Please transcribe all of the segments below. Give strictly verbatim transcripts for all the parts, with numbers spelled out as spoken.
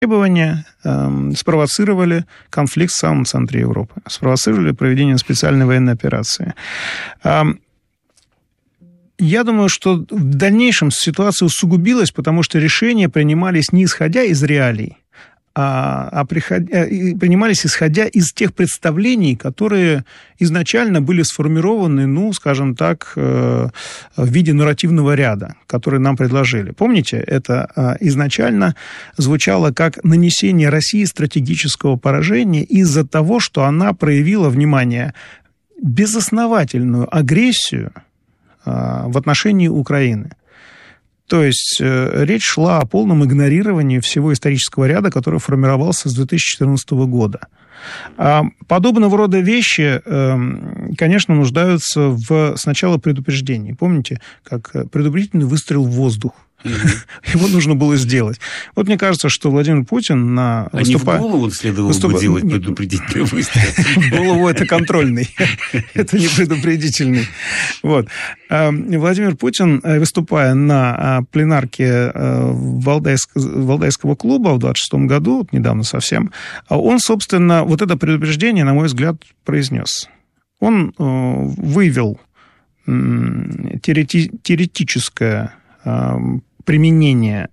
требования э, спровоцировали конфликт в самом центре Европы, спровоцировали проведение специальной военной операции. Э, я думаю, что в дальнейшем ситуация усугубилась, потому что решения принимались не исходя из реалий, а, а приход... принимались исходя из тех представлений, которые изначально были сформированы, ну, скажем так, в виде нарративного ряда, который нам предложили. Помните, это изначально звучало как нанесение России стратегического поражения из-за того, что она проявила, внимание, безосновательную агрессию в отношении Украины. То есть э, речь шла о полном игнорировании всего исторического ряда, который формировался с две тысячи четырнадцатого года. А подобного рода вещи, э, конечно, нуждаются в сначала предупреждении. Помните, как предупредительный выстрел в воздух? Mm-hmm. Его нужно было сделать. Вот мне кажется, что Владимир Путин на... А выступа... не в голову следовало Выступ... бы делать предупредительный выстрел? В голову это контрольный, это не предупредительный. Вот. Владимир Путин, выступая на пленарке Валдайского клуба в двадцать шестом году, недавно совсем, он, собственно, вот это предупреждение, на мой взгляд, произнес. Он вывел теорети... теоретическое применение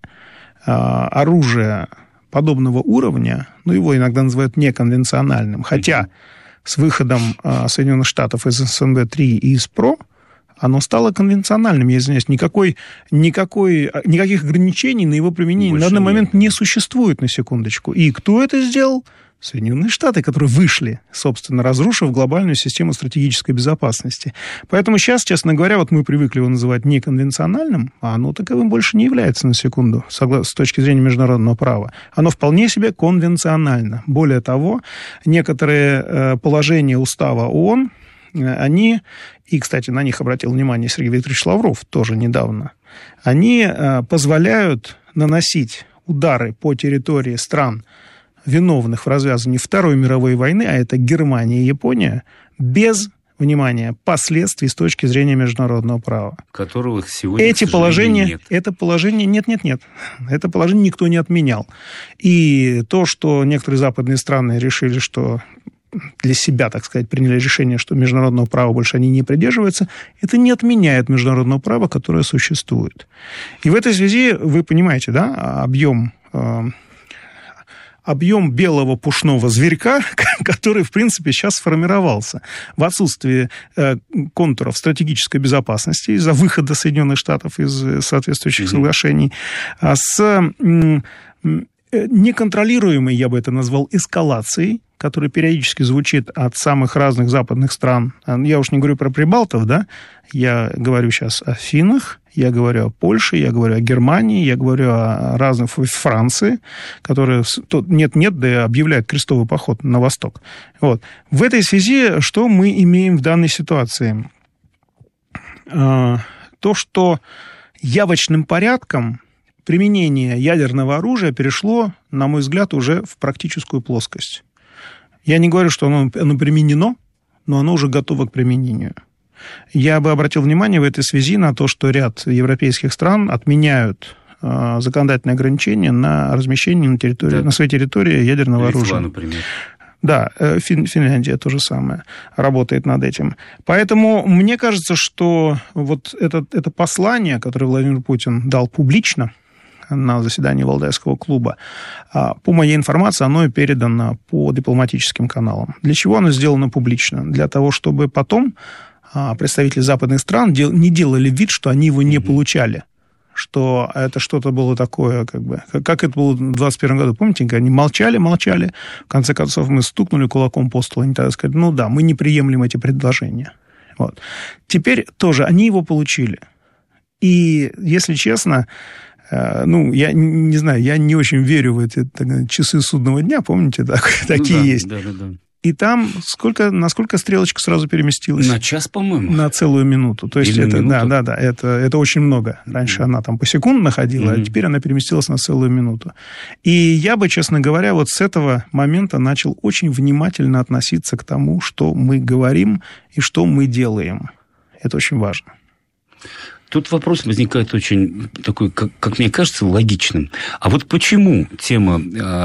оружия подобного уровня, ну, его иногда называют неконвенциональным, хотя с выходом Соединенных Штатов из эс эн вэ три и из ПРО оно стало конвенциональным, я извиняюсь, никакой, никакой, никаких ограничений на его применение Больше на данный нет. момент не существует, на секундочку. И кто это сделал? Соединенные Штаты, которые вышли, собственно, разрушив глобальную систему стратегической безопасности. Поэтому сейчас, честно говоря, вот мы привыкли его называть неконвенциональным, а оно таковым больше не является, на секунду, согласно, с точки зрения международного права. Оно вполне себе конвенционально. Более того, некоторые положения устава ООН, они, и, кстати, на них обратил внимание Сергей Викторович Лавров тоже недавно, они позволяют наносить удары по территории стран, виновных в развязывании Второй мировой войны, а это Германия и Япония, без, внимания, последствий с точки зрения международного права. Которых сегодня, Эти к положения, нет. Это положение, нет-нет-нет, это положение никто не отменял. И то, что некоторые западные страны решили, что для себя, так сказать, приняли решение, что международного права больше они не придерживаются, это не отменяет международного права, которое существует. И в этой связи, вы понимаете, да, объем... объем белого пушного зверька, который, в принципе, сейчас сформировался в отсутствии э, контуров стратегической безопасности из-за выхода Соединенных Штатов из соответствующих mm-hmm. соглашений, а с э, неконтролируемой, я бы это назвал, эскалацией, которая периодически звучит от самых разных западных стран. Я уж не говорю про прибалтов, да, я говорю сейчас о финнах, я говорю о Польше, я говорю о Германии, я говорю о разных Франции, которые нет-нет, да и объявляют крестовый поход на восток. Вот. В этой связи что мы имеем в данной ситуации? То, что явочным порядком применение ядерного оружия перешло, на мой взгляд, уже в практическую плоскость. Я не говорю, что оно, оно применено, но оно уже готово к применению. Я бы обратил внимание в этой связи на то, что ряд европейских стран отменяют э, законодательные ограничения на размещение на, территории, да. на своей территории ядерного Литва, оружия. Например. Да, Фин, Финляндия то же самое работает над этим. Поэтому мне кажется, что вот это, это послание, которое Владимир Путин дал публично на заседании Валдайского клуба, по моей информации, оно передано по дипломатическим каналам. Для чего оно сделано публично? Для того, чтобы потом представители западных стран не делали вид, что они его не получали, что это что-то было такое, как бы, как это было в двадцать первом году. Помните, они молчали, молчали, в конце концов мы стукнули кулаком по столу, они тогда сказали, ну да, мы не приемлем эти предложения. Вот. Теперь тоже они его получили. И, если честно, ну, я не знаю, я не очень верю в эти так, часы судного дня, помните, так, ну, такие да, есть. Да, да, да. И там сколько, насколько стрелочка сразу переместилась? На час, по-моему. На целую минуту. То есть Или это, минуту. да, да, да, это, это очень много. Раньше mm-hmm. она там по секунду находила, mm-hmm. а теперь она переместилась на целую минуту. И я бы, честно говоря, вот с этого момента начал очень внимательно относиться к тому, что мы говорим и что мы делаем. Это очень важно. Тут вопрос возникает очень такой, как, как мне кажется, логичным. А вот почему тема